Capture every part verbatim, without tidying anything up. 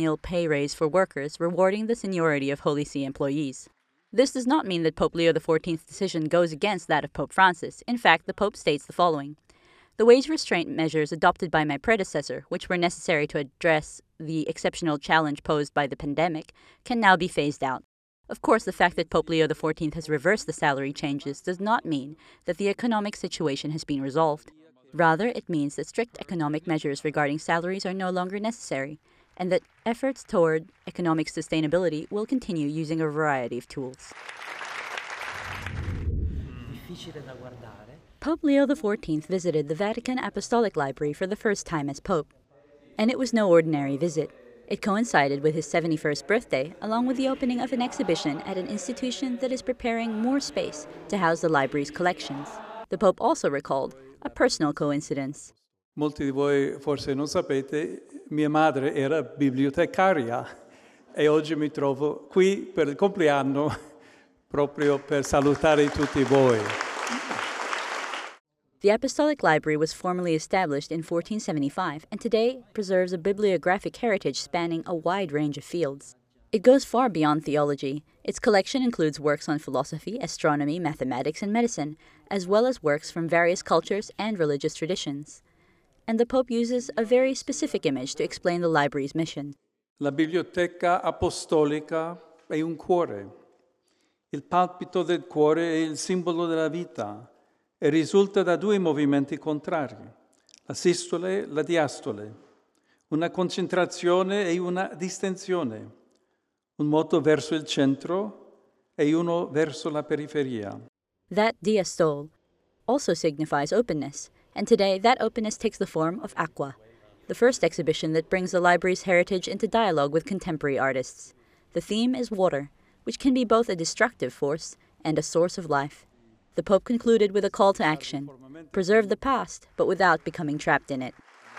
annual pay raise for workers, rewarding the seniority of Holy See employees. This does not mean that Pope Leo the fourteenth's decision goes against that of Pope Francis. In fact, the Pope states the following: "The wage restraint measures adopted by my predecessor, which were necessary to address the exceptional challenge posed by the pandemic, can now be phased out. Of course, the fact that Pope Leo the fourteenth has reversed the salary changes does not mean that the economic situation has been resolved. Rather, it means that strict economic measures regarding salaries are no longer necessary, and that efforts toward economic sustainability will continue using a variety of tools." Pope Leo the fourteenth visited the Vatican Apostolic Library for the first time as Pope. And it was no ordinary visit. It coincided with his seventy-first birthday, along with the opening of an exhibition at an institution that is preparing more space to house the library's collections. The Pope also recalled a personal coincidence. Molti di voi forse non sapete, mia madre era bibliotecaria e oggi mi trovo qui per il compleanno proprio per salutare tutti voi. The Apostolic Library was formally established in fourteen seventy-five and today preserves a bibliographic heritage spanning a wide range of fields. It goes far beyond theology. Its collection includes works on philosophy, astronomy, mathematics, and medicine, as well as works from various cultures and religious traditions. And the Pope uses a very specific image to explain the library's mission. La biblioteca apostolica è un cuore. Il palpito del cuore è il simbolo della vita e risulta da due movimenti contrari, la sistole e la diastole, una concentrazione e una distensione, un moto verso il centro e uno verso la periferia. That diastole also signifies openness, and today that openness takes the form of Aqua, the first exhibition that brings the library's heritage into dialogue with contemporary artists. The theme is water, which can be both a destructive force and a source of life. The Pope concluded with a call to action: preserve the past, but without becoming trapped in it.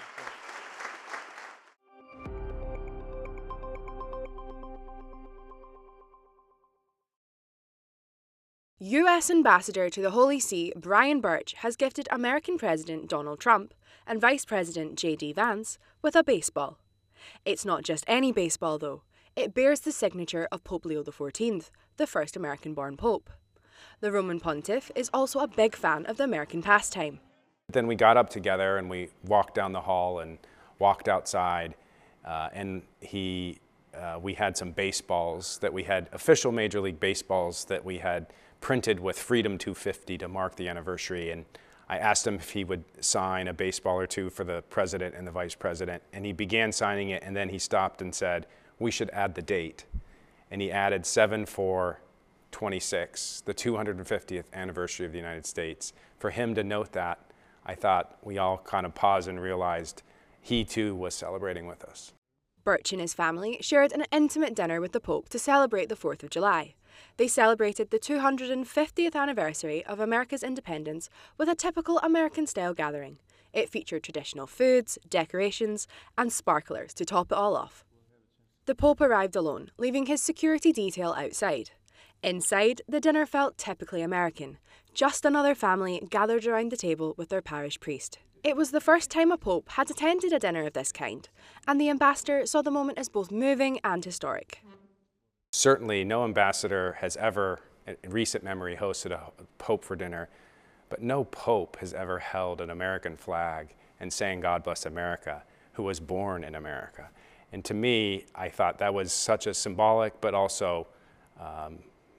U S Ambassador to the Holy See Brian Birch has gifted American President Donald Trump and Vice President J D Vance with a baseball. It's not just any baseball, though. It bears the signature of Pope Leo the fourteenth, the first American-born pope. The Roman pontiff is also a big fan of the American pastime. Then we got up together and we walked down the hall and walked outside, uh, and he, uh, we had some baseballs that we had, official Major League Baseballs that we had printed with Freedom two fifty to mark the anniversary, and I asked him if he would sign a baseball or two for the president and the vice president, and he began signing it, and then he stopped and said, "We should add the date," and he added seven four twenty-six, the two hundred fiftieth anniversary of the United States. For him to note that, I thought we all kind of paused and realized he too was celebrating with us. Birch and his family shared an intimate dinner with the Pope to celebrate the fourth of July. They celebrated the two hundred fiftieth anniversary of America's independence with a typical American-style gathering. It featured traditional foods, decorations, and sparklers to top it all off. The Pope arrived alone, leaving his security detail outside. Inside, the dinner felt typically American, just another family gathered around the table with their parish priest. It was the first time a pope had attended a dinner of this kind, and the ambassador saw the moment as both moving and historic. Certainly, no ambassador has ever, in recent memory, hosted a pope for dinner, but no pope has ever held an American flag and sang "God Bless America," who was born in America. And to me, I thought that was such a symbolic but also um,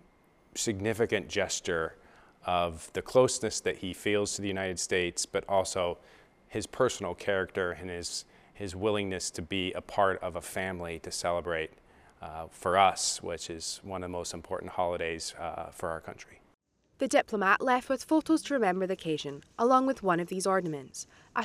significant gesture of the closeness that he feels to the United States, but also his personal character and his, his willingness to be a part of a family to celebrate uh, for us, which is one of the most important holidays uh, for our country. The diplomat left with photos to remember the occasion, along with one of these ornaments, a